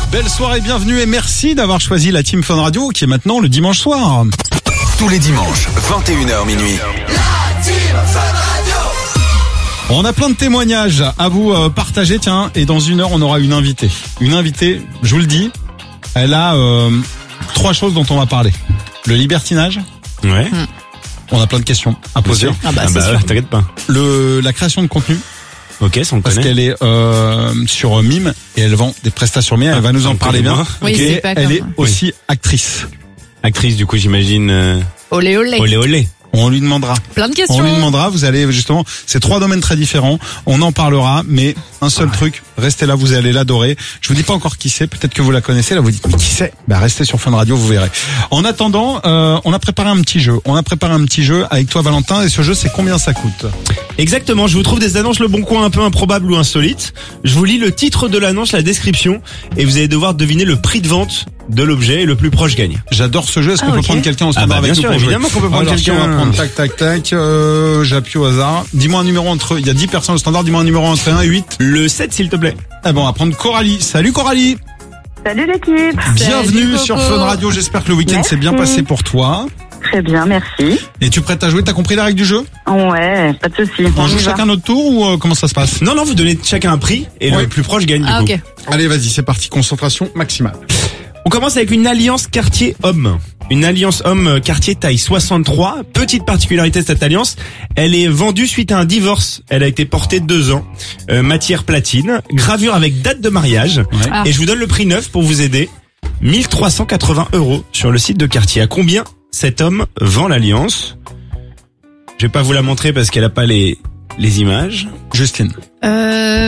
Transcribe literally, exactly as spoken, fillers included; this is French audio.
Belle soirée, bienvenue et merci d'avoir choisi la Team Fun Radio qui est maintenant le dimanche soir. Tous les dimanches, vingt et une heures minuit. La Team Fun Radio. On a plein de témoignages à vous euh, partager, tiens, et dans une heure on aura une invitée. Une invitée, je vous le dis, elle a euh, trois choses dont on va parler. Le libertinage. Ouais. Mmh. On a plein de questions à poser. Ah bah, ah bah ouais, t'inquiète pas. Le, la création de contenu. Ok, ça on Parce connaît. qu'elle est euh, sur Mime et elle vend des prestations Mime. Elle Ah, va nous en parler bien. Oui, et c'est pas elle comme- est aussi actrice. Actrice, du coup, j'imagine. Euh... Olé olé. Olé olé. On lui demandera. Plein de questions. On lui demandera, vous allez justement, c'est trois domaines très différents, on en parlera, mais un seul truc, restez là, vous allez l'adorer. Je vous dis pas encore qui c'est, peut-être que vous la connaissez, là vous dites, mais qui c'est? Bah restez sur Fun Radio, vous verrez. En attendant, euh, on a préparé un petit jeu, on a préparé un petit jeu avec toi Valentin, et ce jeu c'est combien ça coûte? Exactement, je vous trouve des annonces Le Bon Coin un peu improbables ou insolites. Je vous lis le titre de l'annonce, la description, et vous allez devoir deviner le prix de vente de l'objet et le plus proche gagne. J'adore ce jeu, est-ce qu'on Ah, peut ok. prendre quelqu'un au standard Ah bah, avec bien nous sûr, pour jouer? évidemment qu'on peut prendre Alors, quelqu'un. si on va prendre tac tac tac, euh, j'appuie au hasard. Dis-moi un numéro entre, il y a dix personnes au standard, dis-moi un numéro entre un et huit. Le sept, s'il te plaît. Ah bon, on va prendre Coralie. Salut Coralie. Salut l'équipe. Bienvenue Coco. sur Fun Radio, j'espère que le week-end Merci. s'est bien passé pour toi. Très bien, merci. Et tu es prête à jouer? T'as compris la règle du jeu? Ouais, pas de souci. On On joue y va. chacun notre tour ou euh, comment ça se passe? Non, non, vous donnez chacun un prix et Oui. le plus proche gagne, du Ah coup. ok. Allez, vas-y, c'est parti, concentration maximale. On commence avec une alliance quartier homme. Une alliance homme quartier taille soixante-trois. Petite particularité de cette alliance, elle est vendue suite à un divorce. Elle a été portée deux ans. Euh, matière platine, gravure avec date de mariage. Ouais. Ah. Et je vous donne le prix neuf pour vous aider. mille trois cent quatre-vingts euros sur le site de quartier. À combien cet homme vend l'alliance? Je vais pas vous la montrer parce qu'elle a pas les, les images. Justine. Euh,